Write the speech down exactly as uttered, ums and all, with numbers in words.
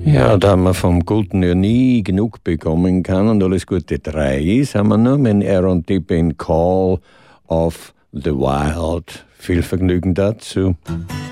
Ja, da wir vom Guten ja nie genug bekommen kann und alles Gute drei ist, haben wir nur mit R und D in Call of the Wild. Viel Vergnügen dazu.